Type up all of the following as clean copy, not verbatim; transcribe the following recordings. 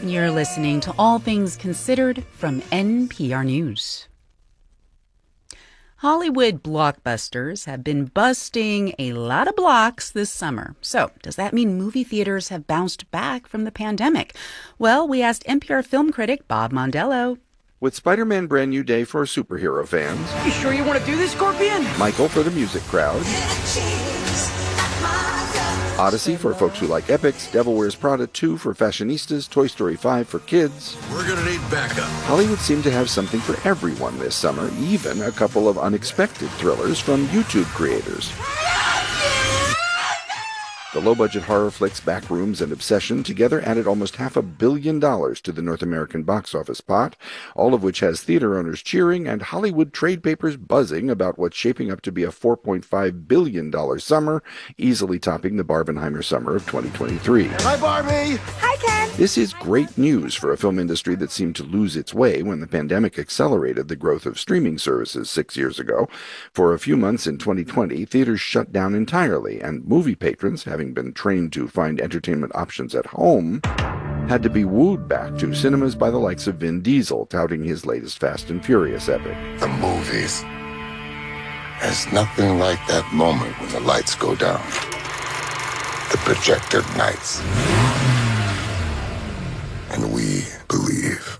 You're listening to All Things Considered from NPR News. Hollywood blockbusters have been busting a lot of blocks this summer. So, does that mean movie theaters have bounced back from the pandemic? Well, we asked NPR film critic Bob Mondello. With Spider-Man Brand New Day for superhero fans. You sure you want to do this, Scorpion? Michael for the music crowd. Odyssey for folks who like epics, Devil Wears Prada 2 for fashionistas, Toy Story 5 for kids. We're gonna need backup. Hollywood seemed to have something for everyone this summer, even a couple of unexpected thrillers from YouTube creators. The low-budget horror flicks Backrooms and Obsession together added almost $500 million to the North American box office pot, all of which has theater owners cheering and Hollywood trade papers buzzing about what's shaping up to be a $4.5 billion summer, easily topping the Barbenheimer summer of 2023. Hi, Barbie! Hi, Ken! This is great news for a film industry that seemed to lose its way when the pandemic accelerated the growth of streaming services 6 years ago. For a few months in 2020, theaters shut down entirely, and movie patrons, having been trained to find entertainment options at home, had to be wooed back to cinemas by the likes of Vin Diesel, touting his latest Fast and Furious epic. The movies. There's nothing like that moment when the lights go down. The projector ignites. And we believe.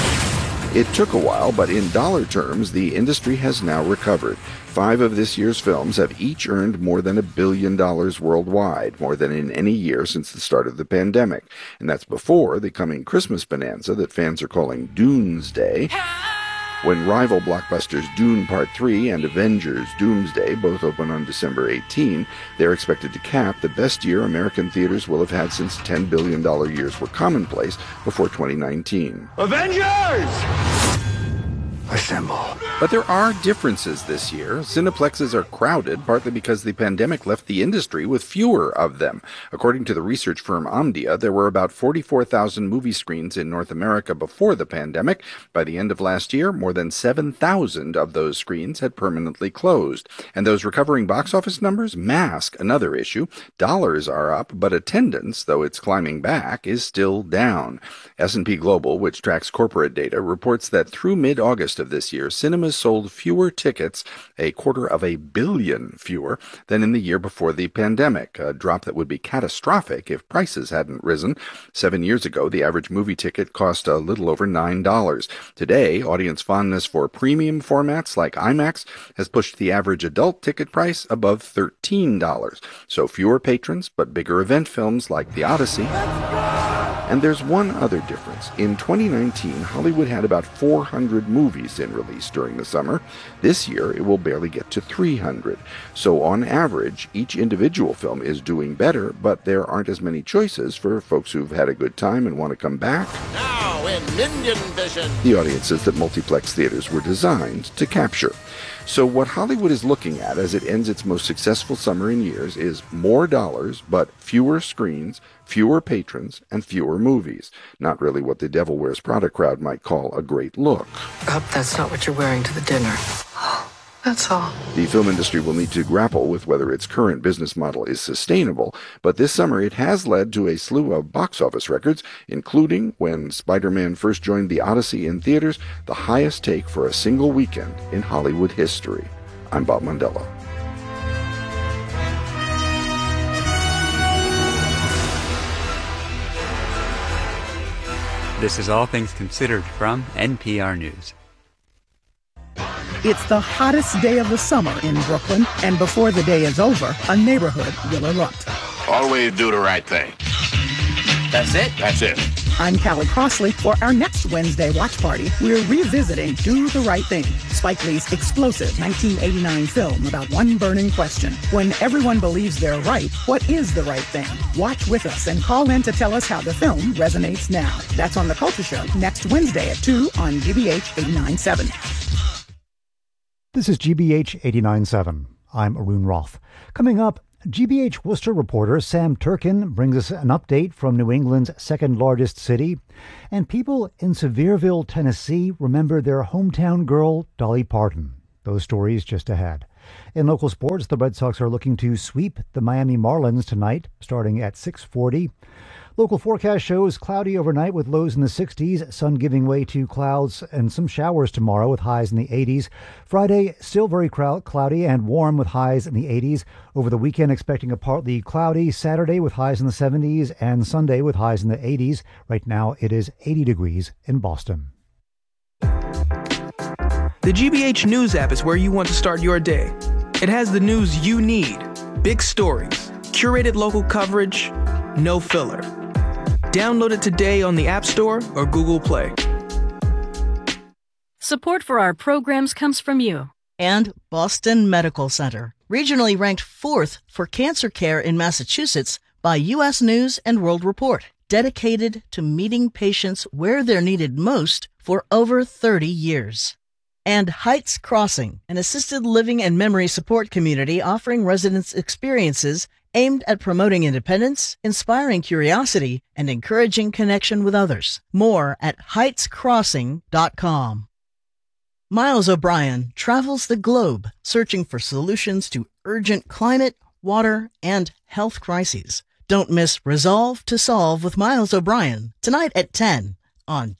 It took a while, but in dollar terms, the industry has now recovered. 5 of this year's films have each earned more than $1 billion worldwide, more than in any year since the start of the pandemic. And that's before the coming Christmas bonanza that fans are calling Doomsday. When rival blockbusters Dune Part 3 and Avengers Doomsday both open on December 18, they're expected to cap the best year American theaters will have had since $10 billion years were commonplace before 2019. Avengers! Assemble. But there are differences this year. Cineplexes are crowded, partly because the pandemic left the industry with fewer of them. According to the research firm Omdia, there were about 44,000 movie screens in North America before the pandemic. By the end of last year, more than 7,000 of those screens had permanently closed. And those recovering box office numbers mask another issue. Dollars are up, but attendance, though it's climbing back, is still down. S&P Global, which tracks corporate data, reports that through mid-August of this year, cinemas sold fewer tickets, 250 million fewer, than in the year before the pandemic, a drop that would be catastrophic if prices hadn't risen. 7 years ago, the average movie ticket cost a little over $9. Today, audience fondness for premium formats like IMAX has pushed the average adult ticket price above $13. So fewer patrons, but bigger event films like The Odyssey. And there's one other difference. In 2019, Hollywood had about 400 movies in release during the summer. This year, it will barely get to 300. So on average, each individual film is doing better, but there aren't as many choices for folks who've had a good time and want to come back. Now in Minion Vision. The audiences that multiplex theaters were designed to capture. So what Hollywood is looking at as it ends its most successful summer in years is more dollars, but fewer screens, fewer patrons, and fewer movies. Not really what the Devil Wears Prada crowd might call a great look. I hope that's not what you're wearing to the dinner. That's all. The film industry will need to grapple with whether its current business model is sustainable, but this summer it has led to a slew of box office records, including, when Spider-Man first joined The Odyssey in theaters, the highest take for a single weekend in Hollywood history. I'm Bob Mondello. This is All Things Considered from NPR News. It's the hottest day of the summer in Brooklyn, and before the day is over, a neighborhood will erupt. Always do the right thing. That's it? That's it. I'm Callie Crossley. For our next Wednesday watch party, we're revisiting Do the Right Thing, Spike Lee's explosive 1989 film about one burning question. When everyone believes they're right, what is the right thing? Watch with us and call in to tell us how the film resonates now. That's on The Culture Show next Wednesday at 2 on GBH 89.7. This is GBH 89.7. I'm Arun Roth. Coming up, GBH Worcester reporter Sam Turkin brings us an update from New England's second largest city. And people in Sevierville, Tennessee remember their hometown girl, Dolly Parton. Those stories just ahead. In local sports, the Red Sox are looking to sweep the Miami Marlins tonight, starting at 6:40. Local forecast shows cloudy overnight with lows in the 60s, sun giving way to clouds and some showers tomorrow with highs in the 80s. Friday, still very cloudy and warm with highs in the 80s. Over the weekend, expecting a partly cloudy Saturday with highs in the 70s and Sunday with highs in the 80s. Right now, it is 80 degrees in Boston. The GBH News app is where you want to start your day. It has the news you need, big stories, curated local coverage, no filler. Download it today on the App Store or Google Play. Support for our programs comes from you. And Boston Medical Center, regionally ranked 4th for cancer care in Massachusetts by U.S. News and World Report, dedicated to meeting patients where they're needed most for over 30 years. And Heights Crossing, an assisted living and memory support community offering residents experiences aimed at promoting independence, inspiring curiosity, and encouraging connection with others. More at heightscrossing.com. Miles O'Brien travels the globe searching for solutions to urgent climate, water, and health crises. Don't miss Resolve to Solve with Miles O'Brien tonight at 10 on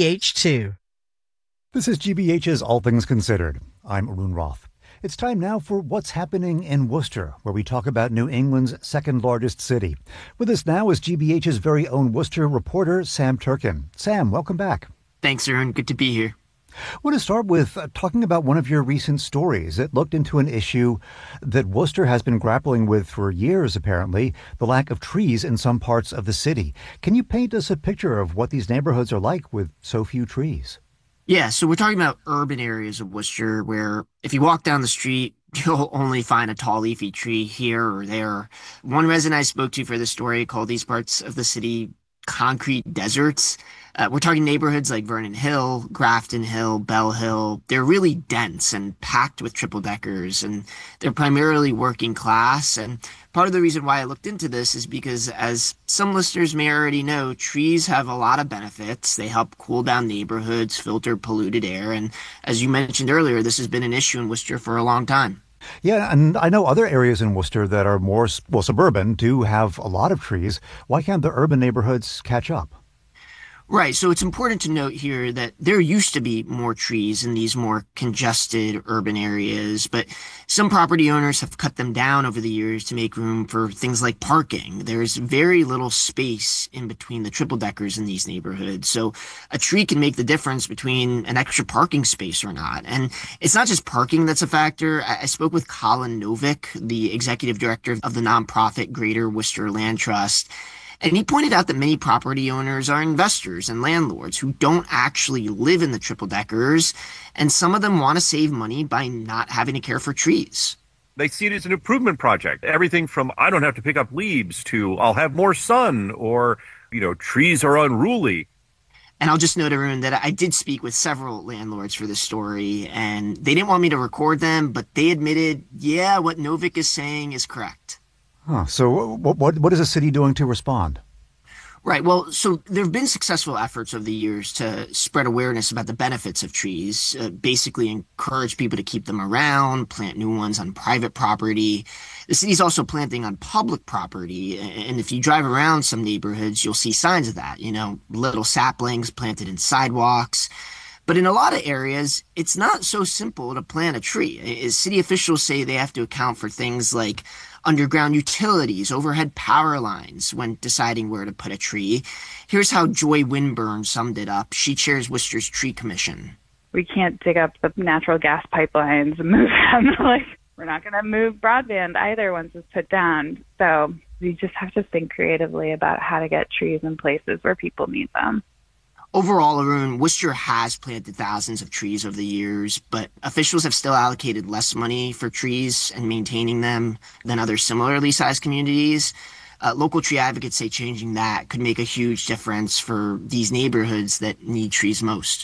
GBH2. This is GBH's All Things Considered. I'm Arun Roth. It's time now for What's Happening in Worcester, where we talk about New England's second largest city. With us now is GBH's very own Worcester reporter, Sam Turkin. Sam, welcome back. Thanks, Arun. Good to be here. I want to start with talking about one of your recent stories. It looked into an issue that Worcester has been grappling with for years, apparently, the lack of trees in some parts of the city. Can you paint us a picture of what these neighborhoods are like with so few trees? Yeah, so we're talking about urban areas of Worcester where if you walk down the street, you'll only find a tall leafy tree here or there. One resident I spoke to for this story called these parts of the city concrete deserts. We're talking neighborhoods like Vernon Hill, Grafton Hill, Bell Hill. They're really dense and packed with triple deckers, and they're primarily working class. And part of the reason why I looked into this is because, as some listeners may already know, trees have a lot of benefits. They help cool down neighborhoods, filter polluted air. And as you mentioned earlier, this has been an issue in Worcester for a long time. Yeah, and I know other areas in Worcester that are more, suburban do have a lot of trees. Why can't the urban neighborhoods catch up? Right. So it's important to note here that there used to be more trees in these more congested urban areas, but some property owners have cut them down over the years to make room for things like parking. There's very little space in between the triple deckers in these neighborhoods. So a tree can make the difference between an extra parking space or not. And it's not just parking that's a factor. I spoke with Colin Novick, the executive director of the nonprofit Greater Worcester Land Trust. And he pointed out that many property owners are investors and landlords who don't actually live in the triple deckers, and some of them want to save money by not having to care for trees. They see it as an improvement project. Everything from I don't have to pick up leaves to I'll have more sun or, trees are unruly. And I'll just note, Arun, that I did speak with several landlords for this story, and they didn't want me to record them, but they admitted, yeah, what Novick is saying is correct. Huh. So what is the city doing to respond? Right. Well, so there have been successful efforts over the years to spread awareness about the benefits of trees, basically encourage people to keep them around, plant new ones on private property. The city's also planting on public property. And if you drive around some neighborhoods, you'll see signs of that, little saplings planted in sidewalks. But in a lot of areas, it's not so simple to plant a tree. City officials say they have to account for things like underground utilities, overhead power lines when deciding where to put a tree. Here's how Joy Winburn summed it up. She chairs Worcester's Tree Commission. We can't dig up the natural gas pipelines and move them. We're not going to move broadband either once it's put down. So we just have to think creatively about how to get trees in places where people need them. Overall, Arun, Worcester has planted thousands of trees over the years, but officials have still allocated less money for trees and maintaining them than other similarly sized communities. Local tree advocates say changing that could make a huge difference for these neighborhoods that need trees most.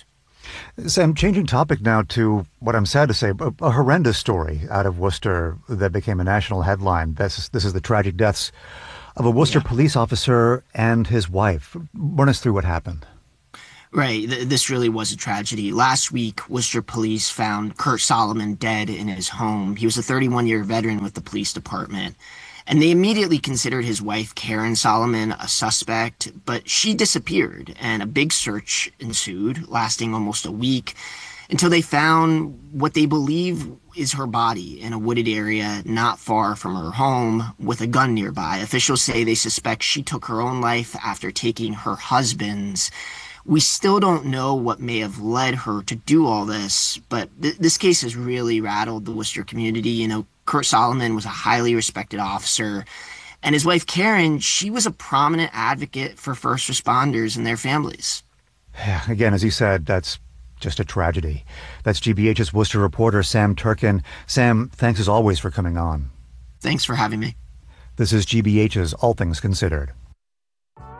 Sam, changing topic now to what I'm sad to say, a horrendous story out of Worcester that became a national headline. This is the tragic deaths of a Worcester police officer and his wife. Run us through what happened. Right. This really was a tragedy. Last week, Worcester police found Kurt Solomon dead in his home. He was a 31-year veteran with the police department. And they immediately considered his wife, Karen Solomon, a suspect, but she disappeared, and a big search ensued, lasting almost a week, until they found what they believe is her body in a wooded area not far from her home with a gun nearby. Officials say they suspect she took her own life after taking her husband's. We still don't know what may have led her to do all this, but this case has really rattled the Worcester community. You know, Kurt Solomon was a highly respected officer, and his wife Karen, she was a prominent advocate for first responders and their families. Yeah, again, as you said, that's just a tragedy. That's GBH's Worcester reporter, Sam Turkin. Sam, thanks as always for coming on. Thanks for having me. This is GBH's All Things Considered.